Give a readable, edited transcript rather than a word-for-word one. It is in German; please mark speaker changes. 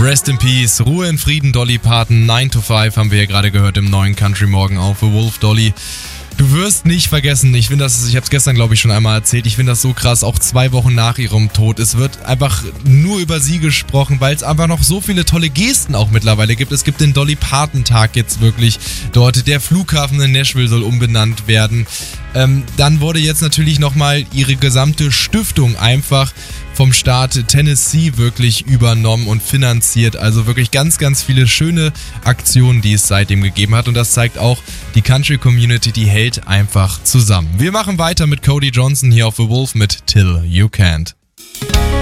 Speaker 1: Rest in Peace, Ruhe in Frieden, Dolly Parton, 9 to 5 haben wir hier gerade gehört im neuen Country Morgen auf The Wolf, Dolly. Du wirst nicht vergessen, ich habe es gestern glaube ich schon einmal erzählt, ich finde das so krass, auch 2 Wochen nach ihrem Tod. Es wird einfach nur über sie gesprochen, weil es einfach noch so viele tolle Gesten auch mittlerweile gibt. Es gibt den Dolly Parton Tag jetzt wirklich dort, der Flughafen in Nashville soll umbenannt werden. Dann wurde jetzt natürlich nochmal ihre gesamte Stiftung einfach vom Staat Tennessee wirklich übernommen und finanziert. Also wirklich ganz, ganz viele schöne Aktionen, die es seitdem gegeben hat. Und das zeigt auch, die Country-Community, die hält einfach zusammen. Wir machen weiter mit Cody Johnson hier auf The Wolf mit Till You Can't.